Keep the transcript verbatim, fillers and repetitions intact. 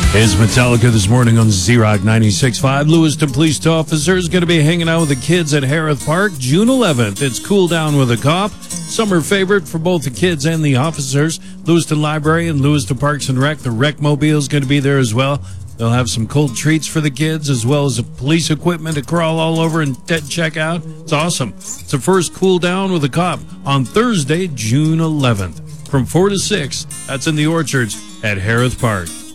It's Metallica this morning on Z-Rock ninety-six point five. Lewiston Police Officer is going to be hanging out with the kids at Harrith Park June eleventh. It's Cool Down with a Cop. Summer favorite for both the kids and the officers. Lewiston Library and Lewiston Parks and Rec. The Rec Mobile is going to be there as well. They'll have some cold treats for the kids as well as police equipment to crawl all over and check out. It's awesome. It's the first Cool Down with a Cop on Thursday, June eleventh from four to six. That's in the Orchards at Harrith Park.